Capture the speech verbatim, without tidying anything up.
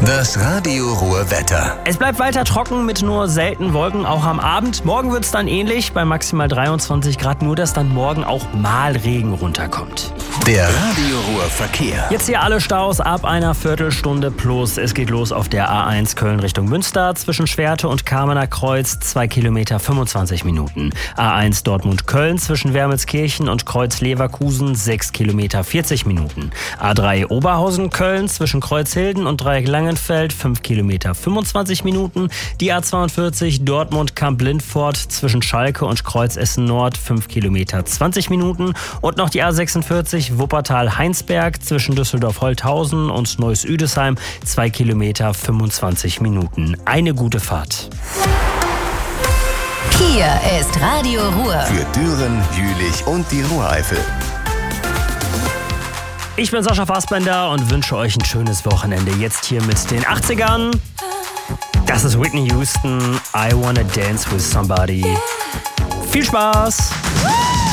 Das Radio Ruhr Wetter. Es bleibt weiter trocken mit nur selten Wolken, auch am Abend. Morgen wird es dann ähnlich, bei maximal dreiundzwanzig Grad, nur dass dann morgen auch mal Regen runterkommt. Der Radio Ruhr Verkehr. Jetzt hier alle Staus ab einer Viertelstunde plus. Es geht los auf der A eins Köln Richtung Münster zwischen Schwerte und Kamener Kreuz, zwei Kilometer fünfundzwanzig Minuten. A eins Dortmund-Köln zwischen Wermelskirchen und Kreuz-Leverkusen, sechs Kilometer vierzig Minuten. A drei Oberhausen-Köln zwischen Kreuzhilden und Dreieck Langenfeld, fünf Kilometer fünfundzwanzig Minuten. Die A zweiundvierzig Dortmund-Kamp-Lindfort zwischen Schalke und Kreuz Essen-Nord, fünf Kilometer zwanzig Minuten. Und noch die A sechsundvierzig Wuppertal-Heinsberg zwischen Düsseldorf-Holthausen und Neuss-Üdesheim, zwei Kilometer fünfundzwanzig Minuten. Eine gute Fahrt. Hier ist Radio Ruhr. Für Düren, Jülich und die Ruhreifel. Ich bin Sascha Fassbender und wünsche euch ein schönes Wochenende. Jetzt hier mit den achtzigern. Das ist Whitney Houston, I Wanna Dance With Somebody. Viel Spaß!